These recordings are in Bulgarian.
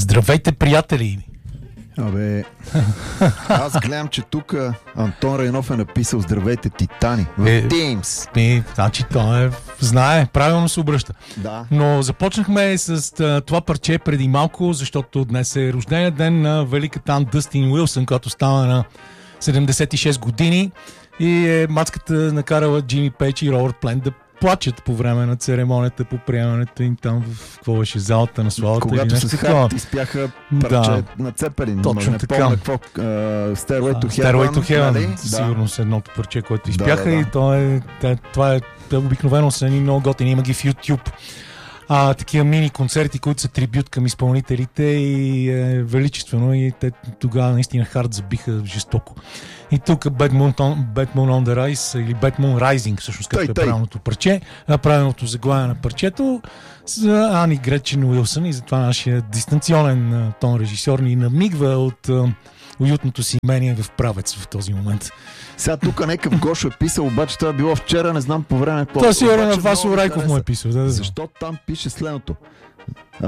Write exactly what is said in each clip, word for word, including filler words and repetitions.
Здравейте, приятели! Абе, аз гледам, че тук Антон Райнов е написал здравейте, титани в е, Teams. Е, значи той е, знае, правилно се обръща. Да. Но започнахме с това парче преди малко, защото днес е рождения ден на великата Дъстин Уилсън, която става на седемдесет и шест години и е мацката накарала Джимми Пейдж и Робърт Плент да плачат по време на церемонията по приемането им там в какво беше залата на славата. Когато с Харт изпяха парче да. на Цепелин. Точно не така. Помня какво. Uh, Stairway to Heaven. Stairway to Heaven. Нали? Сигурно с едното парче, което изпяха да, да, да. и то е, това е, е обикновено са ни много готини. Има ги в YouTube. А, такива мини концерти, които са трибют към изпълнителите и е величествено и те тогава наистина Харт забиха жестоко. И тук Bad Moon, Bad Moon on the Rise или Bad Moon Rising, всъщност както е правилното парче, правилното заглавие на парчето за Ани Гречин Уилсън и затова нашия дистанционен тон режисьор ни намигва от уютното си имение в Правец в този момент. Сега тук някакъв Гошо е писал, обаче това е било вчера, не знам по време какво. Това сигурно на Васо Райков му е писал. Да, да. Защо там пише следното? А...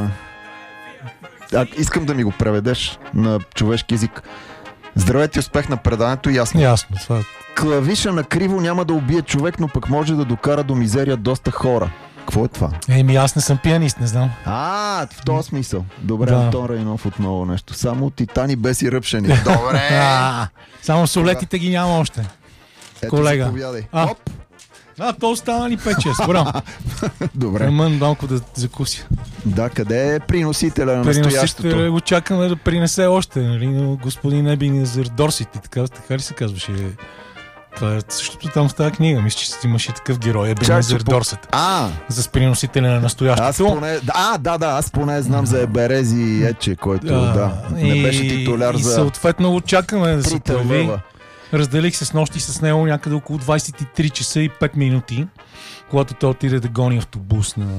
А, искам да ми го преведеш на човешки език. Здравейте, успех на предаването, ясно. Ясно, това. Клавиша на криво няма да убие човек, но пък може да докара до мизерия доста хора. Какво е това? Еми, аз не съм пианист, не знам. А, в този смисъл. Добре, да. Антон Райнов отново нещо. Само титани без и ръпшени. Добре! Само солетите ги няма още. Ето, колега. Заповядай. А, Оп! а, то остана ли пет шест? Браво. Добре. Мън малко да закуся. Да, къде е приносителя на настоящото? Приносителя го чакаме да принесе още, нали, но господин Ебинезър Дорсет и така, така ли се казваше? Това е същото там в тази книга. Мисля, че имаше такъв герой, Ебенезер Дорсет. А! За приносителя на настоящето. Аз поне... А, да, да, аз поне знам за Еберези Ече, който а, да, не беше титуляр и, за... И съответно го чакаме да се появи. Лева. Разделих се с нощи с него някъде около двайсет и три часа и пет минути, когато той отиде да гони автобус на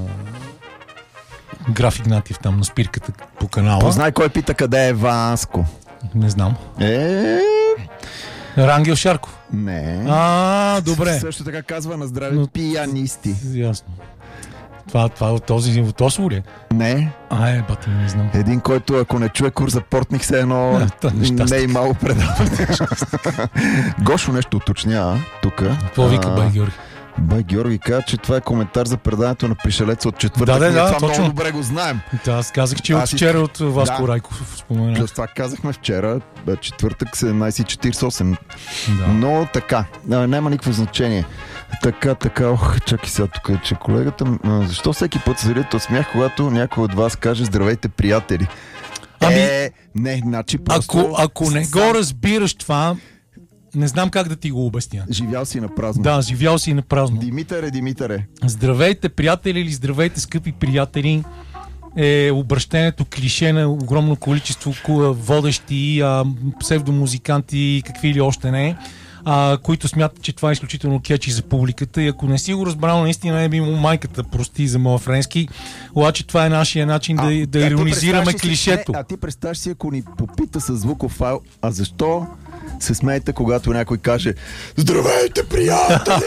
Граф Игнатиев там на спирката по канала. Познай кой пита къде е Васко. Не знам. Е... Рангел Шарков. Не. А, добре. Също така казва на здраве Но... пианисти. Ясно. Това, това от този от Осво ли? Не. А, е, бати, не знам. Един, който ако не чуе курс за портник, се едно не и малко предава. Гошо нещо уточня тук. Какво вика Бай Георги? Бай Георги каза, че това е коментар за предаването на Пришелеца от четвъртък. Да, да, да, това точно. много добре го знаем. Да, аз казах, че от вчера от Васко да. Райков спомена. Плюс това казахме вчера, четвъртък седемнайсет и четирийсет и осем. Да. Но така, няма никакво значение. Така, така, ох, чакай сега тук, че колегата... Защо всеки път се зарядите от смях, когато някой от вас каже здравейте, приятели? Ами, е, не, значи просто... Ако, ако не го разбираш това, не знам как да ти го обясня. Живял си на празно. Да, живял си на празно. Димитър е, Димитър е. Здравейте, приятели, или здравейте, скъпи приятели, е обращението клише на огромно количество водещи, а, псевдомузиканти и какви ли още не, а, които смятат, че това е изключително кетчи за публиката. И ако не си го разбрал, наистина е било майката, прости за моя френски, обаче това е нашия начин а, да, да иронизираме клишето. Не, а ти представяш си, ако ни попита с звуков файл, а защо се смеете, когато някой каже здравейте, приятели!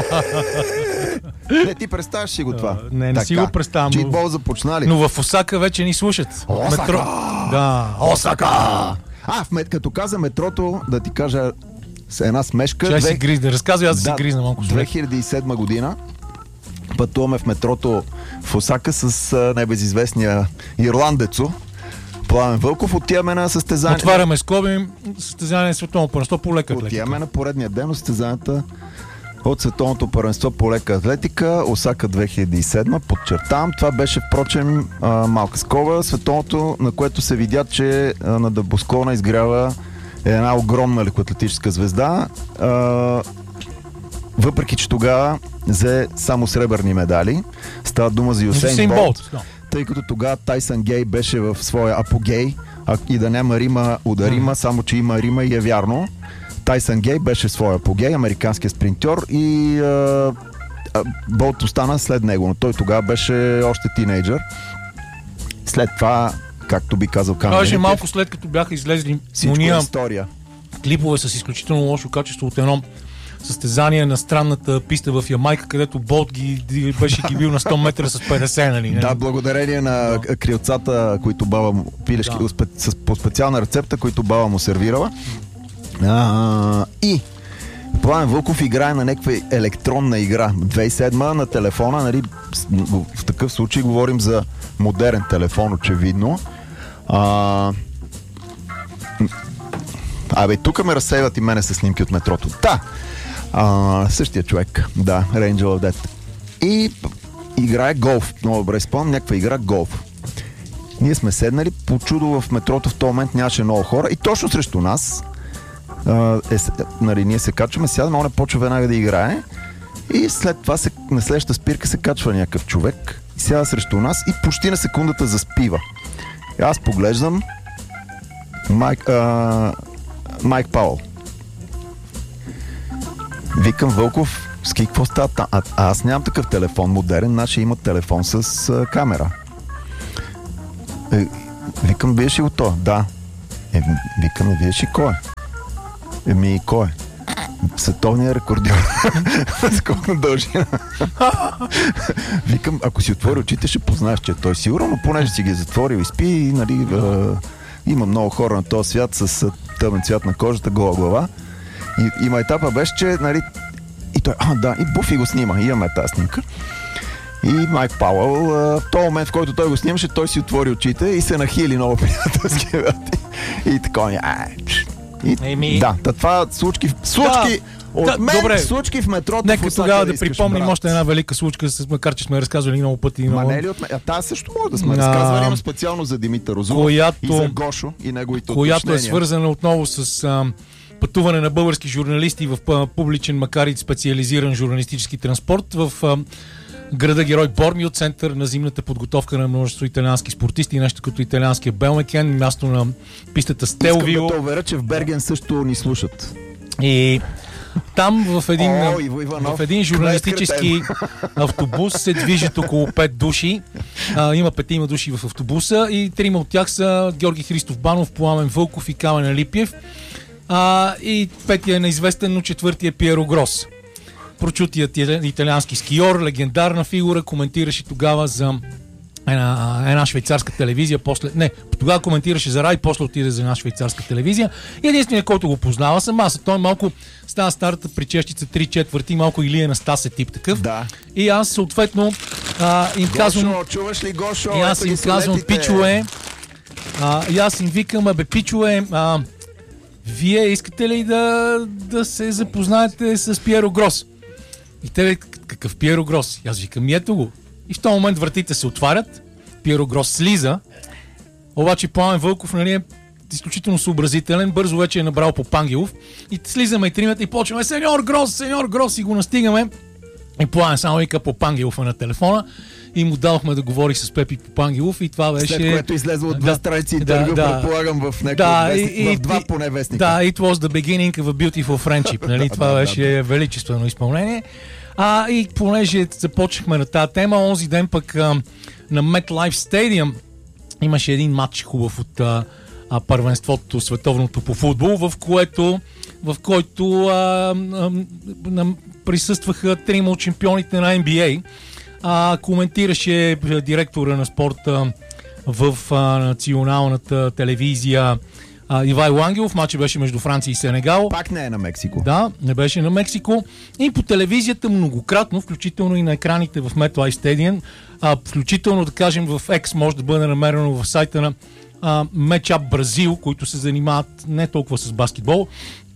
Не, ти представяш си го това. Не, не така. Си го представям. Джитбол започнали. Но в Осака вече ни слушат. Осака! Метро... Да, Осака! А, в мет, като каза метрото, да ти кажа с една смешка. Ще две... си гризна. Разказвай, аз да, да си гризна малко. две хиляди и седма година пътуваме в метрото в Осака с а, небезизвестния ирландецо Пламен Вълков. Отиваме на състезание. Отваряме скоби, състезание на световно първенство по лека атлетика. Отиваме на поредния ден на състезанията от световното първенство по лека атлетика, Осака две хиляди и седма. Подчертавам, това беше впрочем а, малка скоба, световното, на което се видя, че а, на Дъбосклона изгрява една огромна лекоатлетическа звезда. А, въпреки че тогава взе само сребърни медали. Става дума за Юсейн Болт. Тъй като тогава Тайсън Гей беше в своя апогей, а и да няма рима ударима, mm. само че има рима и е вярно. Тайсън Гей беше в своя апогей, американският спринтьор, и а, а, Болт остана след него, но той тогава беше още тинейджър. След това, както би казал Камен, беше малко след като бяха излезли всичко е история. Клипове с изключително лошо качество от едно състезания на странната писта в Ямайка, където Болт ги, беше ги бил на сто метра с петдесет, нали? Да, благодарение на да. крилцата, които баба му, пилешки, да. с, по специална рецепта, които баба му сервирала. А, и Пламен Вълков играе на някаква електронна игра. две хиляди и седма на телефона, нали, в такъв случай говорим за модерен телефон, очевидно. А, Абе, тук ме разсейват и мене с снимки от метрото. Да, а, същия човек. Да, Angel of Death. И играе голф. Много добре спомням, някаква игра голф. Ние сме седнали, по чудо в метрото в този момент нямаше много хора и точно срещу нас е, нали, ние се качваме, сядаме, он почва веднага да играе и след това се, на следващата спирка се качва някакъв човек и сяда срещу нас и почти на секундата заспива. И аз поглеждам Майк, а, Майк Пауъл. Викам: Вълков, ски, какво става? А, а аз нямам такъв телефон модерен, нашия има телефон с а, камера. Е, викам: биеш ли го то? Да. Е, викам: биеш ли кой? Еми, кой? Световният рекордьор. Сколко дължина. Викам: ако си отвори очите, ще познаеш, че той сигурно, но понеже си ги е затворил и спи, нали, е, има много хора на този свят с тъмен цвят на кожата, гола глава. И, има етапа беше, че, нали, и той, а, да, и Буфи го снима. Имаме тази снимка. И Майк Пауъл, в този момент, в който той го снимаше, той си отвори очите и се нахили много приятелски. И така, и, Еми... да, това случки, случки да, от да, мен, добре. случки в метрото. Нека в тогава да, да припомним брат. Още една велика случка, макар че сме разказвали много пъти. Ма не ли от мен? А тази също може да сме а... разказвали, но специално за Димитър Розулов която... и за Гошо и неговите която уточнения. Е свързана отново с а, пътуване на български журналисти в публичен, макар и специализиран журналистически транспорт в а, града герой Бормио, център на зимната подготовка на множество италиански спортисти, нещо като италианския Белмекен, място на пистата Стелвио. Искам да те уверя, че в Берген също ни слушат. И там в един, О, Иво Иванов, в един журналистически автобус се движат около пет души. А, има петима души в автобуса и трима от тях са Георги Христов Банов, Пламен Вълков и Камен Алипиев. А, и петия е неизвестен, но четвъртия е Пиеро Грос. Прочутият италиански скиор, легендарна фигура, коментираше тогава за една, една швейцарска телевизия, после, не, тогава коментираше за Рай, после отиде за една швейцарска телевизия и единственият, който го познава съм аз. Той малко става старата причещица три четвърти, малко Илия на Стасе тип такъв. Да. И аз съответно а, им Гошо, казвам... чуваш ли, Гошо? И аз им казвам: пичове, а, и аз им викам: бе, пичове, а, вие искате ли да, да се запознаете с Пиеро Грос? И те: какъв Пиеро Грос? И аз викам: ето го. И в този момент вратите се отварят, Пиеро Грос слиза, обаче Пламен Вълков, нали, е изключително съобразителен, бързо вече е набрал по Пангелов и слизаме и тримата и почваме: сеньор Грос, сеньор Грос, и го настигаме. И Пламен само вика по Пангелов на телефона и му дадохме да говори с Пепи по Пангелов и това беше... След което излезе от две да, страници интервю, да, предполагам, в някакъв да, вестник, и, в два и, поне вестника. Да, it was the beginning of a beautiful friendship, нали, това беше да, да. величествено изпълнение. А, и понеже започнахме на тази тема, онзи ден пък а, на MetLife Stadium имаше един матч хубав от а, а, първенството, световното по футбол, в което, в който а, а, а, присъстваха трима от шампионите на Н Б А. А, коментираше директора на спорта в а, националната телевизия а, Ивайло Ангелов. Матчът беше между Франция и Сенегал. Пак не е на Мексико. Да, не беше на Мексико. И по телевизията многократно, включително и на екраните в MetLife Stadium, а, включително, да кажем, в X може да бъде намерено в сайта на а, Matchup Бразил, които се занимават не толкова с баскетбол.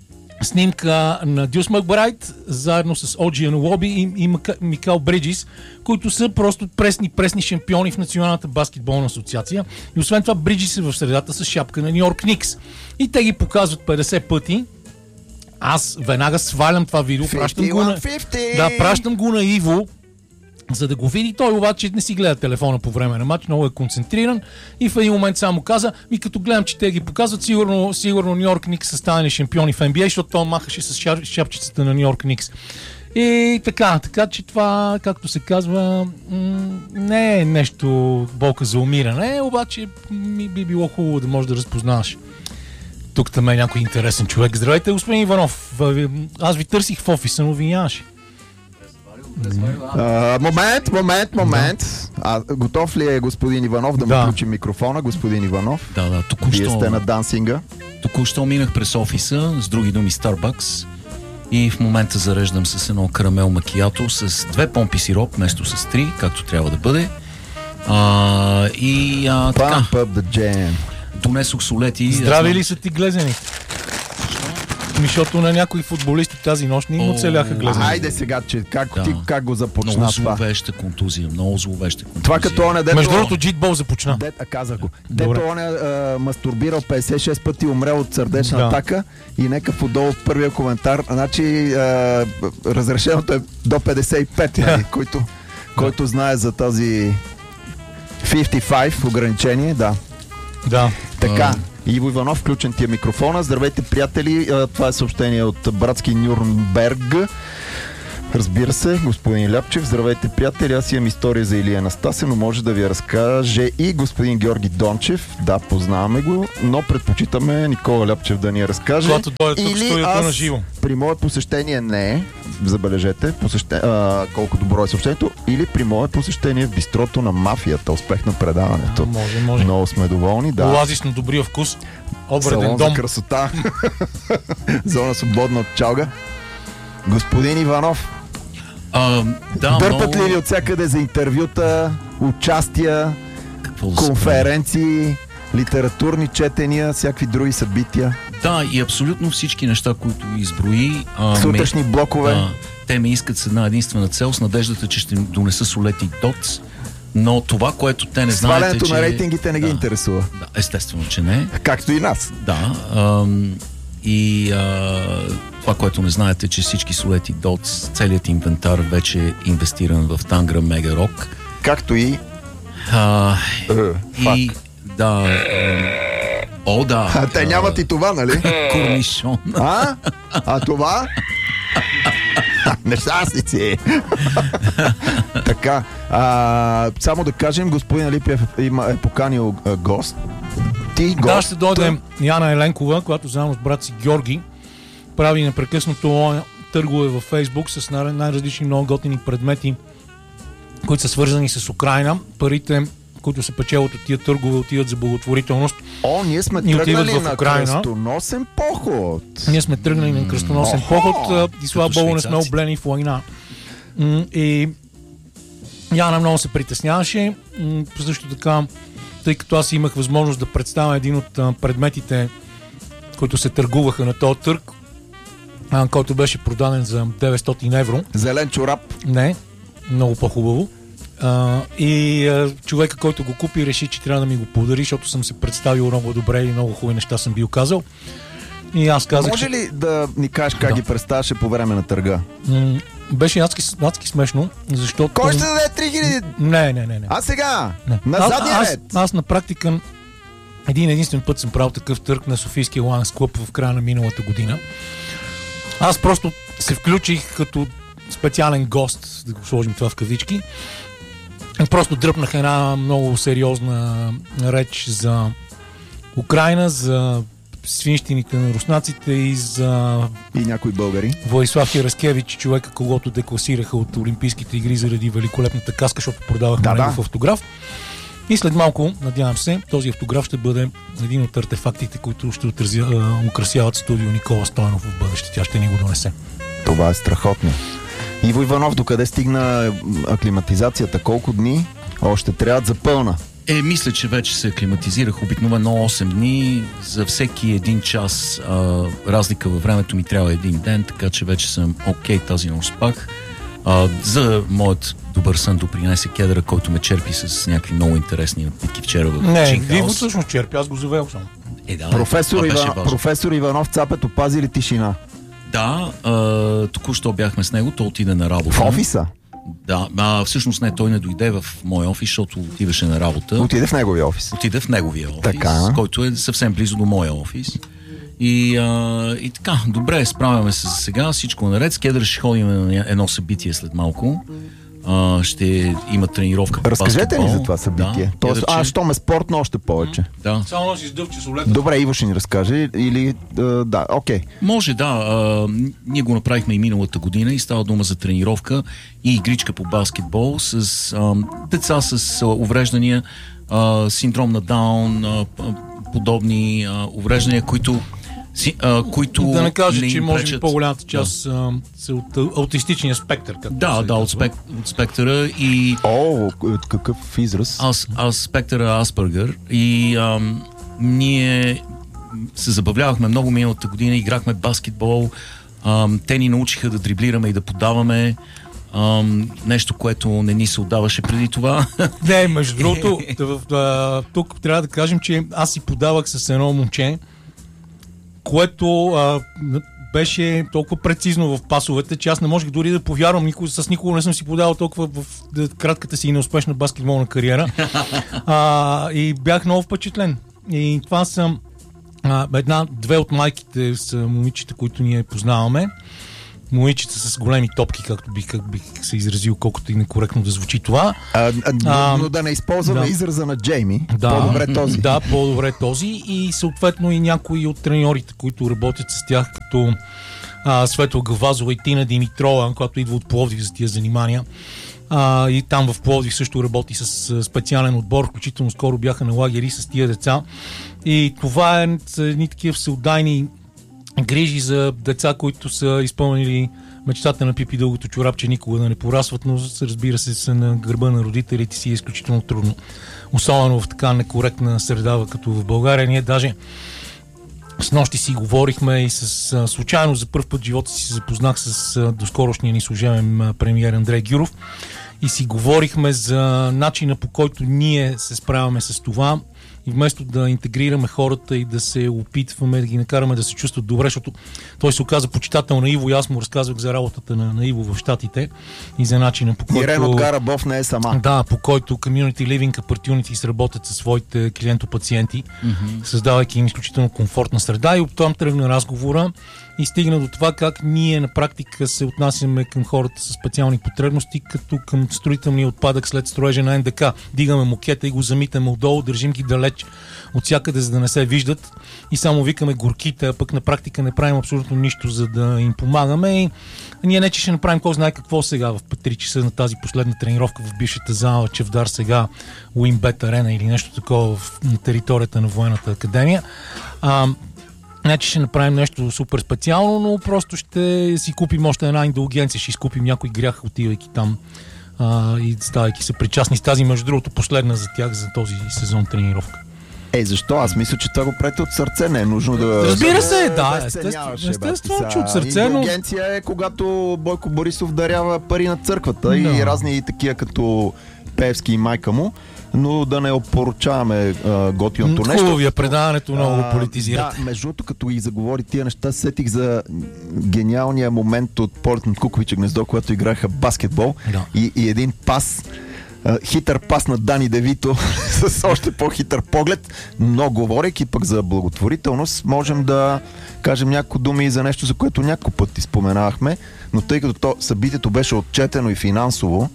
Снимка на Дюс Макбрайт, заедно с Оджи Анулоби и, и Микал Бриджис, които са просто пресни, пресни шампиони в Националната баскетболна асоциация. И освен това Бриджис е в средата с шапка на Ню Йорк Никс. И те ги показват петдесет пъти. Аз веднага свалям това видео, пращам го, на... да, пращам го на Иво, за да го види. Той обаче не си гледа телефона по време на матч, много е концентриран и в един момент само каза: ми като гледам, че те ги показват, сигурно, сигурно Ню Йорк Никс са станали шампиони в Н Б А, защото той махаше с шапчицата на Ню Йорк Никс. И така, така че това, както се казва, м- не е нещо болка за умиране, обаче ми би било хубаво да можеш да разпознаваш тук там е някой интересен човек. Здравейте, господин Иванов. Аз ви търсих в офиса, но ви нямаше. Uh, момент, момент, момент. А, готов ли е господин Иванов да, да. му включи микрофона? Господин Иванов. Да, да. Току-що, Вие сте на дансинга. Току-що минах през офиса, с други думи Starbucks. И в момента зареждам с едно карамел макиято с две помпи сироп, вместо с три, както трябва да бъде. А, и а, така. Pump up the jam. Донесох солети. Здрави ли са ти глезени? Защото на някои футболисти тази нощ не им оцеляха глезени. Айде сега, че как, да. ти, как го започна много това? Много зловеща контузия, много зловеща контузия. Това като он е дето... Между другото, джитбол започна. Дет, а казах го. Дето он е а, мастурбирал петдесет и шест пъти, умрел от сърдечна да. атака и нека отдолу в първия коментар. Значи а, разрешеното е до петдесет и пет, нали, който, който знае за този петдесет и пет ограничение, да. Да. Така. Иво Иванов, включен ти е микрофона. Здравейте, приятели. Това е съобщение от братски Нюрнберг. Разбира се, господин Ляпчев. Здравейте, приятели. Аз имам история за Илия Анастасев, но може да ви я разкаже и господин Георги Дончев. Да, познаваме го, но предпочитаме Никола Ляпчев да ни я разкаже. Когато дойде тук студиото на живо. При мое посещение не, забележете, посеще... а, колко добро е съобщението, или при мое посещение в бистрото на мафията. Успех на предаването. А, може, може. Много сме доволни. Да. Оазис на добрия вкус. Обреден Салон дом. за красота. Зона свободна от чалга. Господин Иванов, а, да, дърпат много... ли ви от всякъде за интервюта, участия, Какво конференции, литературни четения, всякакви други събития? Да, и абсолютно всички неща, които изброи. А, Сутрешни ме, блокове. А, те ме искат с една единствена цел, с надеждата, че ще донеса солети и доц. Но това, което те не знаят, свалянето че... на рейтингите не да, ги интересува. Да, естествено, че не. Както и нас. Да. Ам, и а, това, което не знаете, че всички солети доц, целият инвентар вече е инвестиран в Тангра Мега Рок. Както и... А, Uh, и... Да... А, о, да. А, те нямат и това, нали? Корнишон. А? А това? Нещастници! Така, а, само да кажем, господин Алипиев има, е поканил а, гост. Ти гост. Да, ще дойде Яна Еленкова, която заедно с брат си Георги прави непрекъснато търгове във Фейсбук с най- най-различни много готини предмети, които са свързани с Украйна. Парите, които се печелят от тия търгове, отиват за благотворителност. О, ние сме тръгнали на кръстоносен поход. Ние сме тръгнали на кръстоносен поход и слава Богу не сме облени в война. И Яна много се притесняваше. Също така, тъй като аз имах възможност да представя един от предметите, които се търгуваха на този търг, който беше продаден за деветстотин евро. Зелен чорап. Не, много по-хубаво. Uh, и uh, човека, който го купи, реши, че трябва да ми го подари, защото съм се представил много добре и много хубави неща съм бил казал. И аз казах, може че... ли да ни кажеш как да. ги представяше по време на търга? М- беше адски, адски смешно, защото... Кой ще даде три хиляди? Не, не, не, не. А сега? Не. На а, задния аз, ред? аз, аз на практика един единствен път съм правил такъв търг на Софийския Лайънс Клъб в края на миналата година. Аз просто се включих като специален гост, да го сложим това в кавички. Просто дръпнах една много сериозна реч за Украйна, за свинщините на руснаците и за... И някои българи. Владислав Яраскевич, човека, когото декласираха от Олимпийските игри заради великолепната каска, защото продавахме да, негов да. автограф. И след малко, надявам се, този автограф ще бъде един от артефактите, които ще отразя, украсяват студио Никола Стойнов в бъдеще. Тя ще ни го донесе. Това е страхотно. Иво Иванов, докъде стигна аклиматизацията? Колко дни още трябват за пълна? Е, мисля, че вече се аклиматизирах обикновено осем дни. За всеки един час а, разлика във времето ми трябва един ден, така че вече съм окей, тази нощ спах. А, за моят добър сън допринесе кедъра, който ме черпи с някакви много интересни напитки вчера в Не, Чинхаус. Иво всъщност черпи, аз го завел съм. Е, да, професор, Иван, професор Иванов Цапет опази ли тишина? Да, а, току-що бяхме с него, той отиде на работа. В офиса? Да, а, всъщност не, той не дойде в моя офис, защото отиваше на работа. Отиде в неговия офис? Отиде в неговия офис, така. Който е съвсем близо до моя офис. И, а, и така, добре, справяме се за сега, всичко наред. С кедър ще ходим на едно събитие след малко. а, ще има тренировка по Разкажете баскетбол. ни за това събитие. Да, Тоест, иначе... а, що ме спортно още повече. Да. Само носи с дъвче с олета. Добре, Иво ще ни разкаже или... А, да, окей. Okay. Може, да. А, ние го направихме и миналата година и става дума за тренировка и игричка по баскетбол с а, деца с а, увреждания, а, синдром на Даун, а, подобни а, увреждания, които Си, а, които да не кажа, не че може би пречат... по-голямата част да. са от аутистичния спектър. Да, да, от, спек... от спектъра и... О, какъв израз? Аз, аз спектъра Аспергър и ам, ние се забавлявахме много миналата година, играхме баскетбол, ам, те ни научиха да дриблираме и да подаваме. Um, нещо, което не ни се отдаваше преди това. Не, между другото, тук трябва да кажем, че аз си подавах с едно момче, което а, беше толкова прецизно в пасовете, че аз не можех дори да повярвам. Никога, с никога не съм си подавал толкова в, в кратката си и неуспешна баскетболна кариера. А, и бях много впечатлен. И това са а, една, две от майките са момичета, които ние познаваме. Момичета с големи топки, както бих, как бих се изразил, колкото и некоректно да звучи това. А, а, но да не използваме да. израза на Джейми. Да, по-добре този. Да, по-добре този. И съответно и някои от треньорите, които работят с тях, като а, Светла Гавазова и Тина Димитрова, която идва от Пловдив за тия занимания. А, и там в Пловдив също работи с специален отбор, включително скоро бяха на лагери с тия деца. И това е едни такива всеотдайни грижи за деца, които са изпълнили мечтата на Пипи дългото чорапче никога да не порасват, но разбира се са на гърба на родителите си е изключително трудно. Особено в така некоректна среда, като в България. Ние даже с нощи си говорихме и с а, случайно за първ път в живота си се запознах с а, доскорошния ни служебен а, премиер Андрей Гюров и си говорихме за начина, по който ние се справяме с това. И вместо да интегрираме хората и да се опитваме да ги накараме да се чувстват добре, защото той се оказа почитател на Иво и аз му разказвах за работата на, на Иво в Щатите и за начина, по който... Ирен от Гарабов не е сама. Да, по който Community Living Opportunities работят със своите клиенто-пациенти, mm-hmm. създавайки им изключително комфортна среда и оттам тръгна разговора и стигна до това как ние на практика се отнасяме към хората с специални потребности, като към строителния отпадък след строежа на Н Д К. Дигаме мокета и го замитаме отдолу, държим ги далеч от всякъде, за да не се виждат и само викаме горките, а пък на практика не правим абсолютно нищо, за да им помагаме. И ние не че ще направим кой знае какво сега в три часа на тази последна тренировка в бившата зала Чевдар, сега Уинбет Арена или нещо такова на територията на Военната академия. А, не че ще направим нещо супер специално, но просто ще си купим още една индулгенция, ще изкупим някой грях, отивайки там а, и ставайки се причастни с тази, между другото, последна за тях за този сезон тренировка. Е, защо? Аз мисля, че това го правите от сърце, не е нужно да... Разбира се, да, естествено, естествено, че от сърце, но... Индулгенция е когато Бойко Борисов дарява пари на църквата да. И разни такива като Певски и майка му, но да не опоручаваме готиното нещо. Хубаво е предаването, много го политизирате. Да, между другото, като и заговори тия неща, сетих за гениалния момент от Полет над Куковича гнездо, когато играха баскетбол да. и, и един пас, хитър пас на Дани Девито с още по-хитър поглед, но говорейки пък за благотворителност, можем да кажем няколко думи и за нещо, за което няколко пъти споменавахме, но тъй като то събитието беше отчетено и финансово,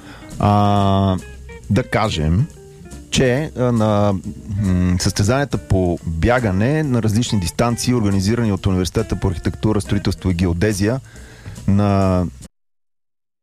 а, да кажем, че на м- състезанията по бягане на различни дистанции, организирани от Университета по архитектура, строителство и геодезия на